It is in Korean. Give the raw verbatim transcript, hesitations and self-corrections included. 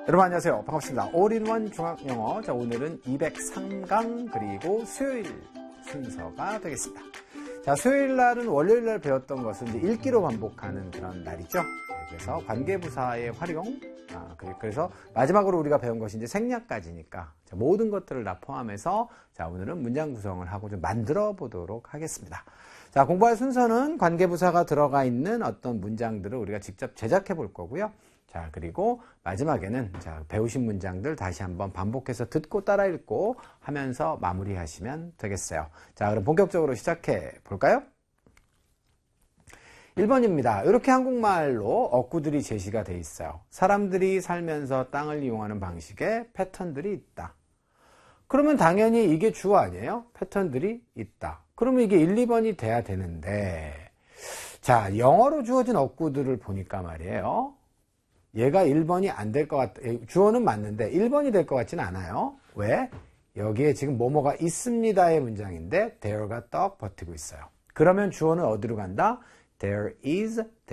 여러분 안녕하세요. 반갑습니다. 올인원 중학영어. 자, 오늘은 이백삼 강 그리고 수요일 순서가 되겠습니다. 자, 수요일 날은 월요일 날 배웠던 것을 이제 읽기로 반복하는 그런 날이죠. 그래서 관계부사의 활용, 아, 그래서 마지막으로 우리가 배운 것이 이제 생략까지니까 자, 모든 것들을 다 포함해서 자, 오늘은 문장 구성을 하고 좀 만들어 보도록 하겠습니다. 자, 공부할 순서는 관계부사가 들어가 있는 어떤 문장들을 우리가 직접 제작해 볼 거고요. 자, 그리고 마지막에는 자, 배우신 문장들 다시 한번 반복해서 듣고 따라 읽고 하면서 마무리하시면 되겠어요. 자, 그럼 본격적으로 시작해 볼까요? 일 번입니다. 이렇게 한국말로 어구들이 제시가 돼 있어요. 사람들이 살면서 땅을 이용하는 방식의 패턴들이 있다. 그러면 당연히 이게 주어 아니에요? 패턴들이 있다. 그러면 이게 일, 이 번이 돼야 되는데, 자, 영어로 주어진 어구들을 보니까 말이에요. 얘가 일 번이 안 될 것 같다. 주어는 맞는데 일 번이 될 것 같지는 않아요. 왜? 여기에 지금 뭐뭐가 있습니다의 문장인데 there가 떡 버티고 있어요. 그러면 주어는 어디로 간다? There is